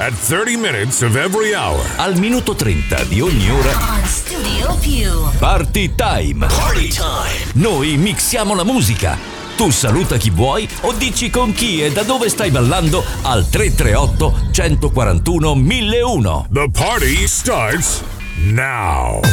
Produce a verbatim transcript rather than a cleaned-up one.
at thirty minutes of every hour. Al minuto trenta di ogni ora. On Studio Più. Party time. Party time. Noi mixiamo la musica. Tu saluta chi vuoi o dici con chi e da dove stai ballando al tre tre otto, uno quattro uno, mille uno. The party starts now.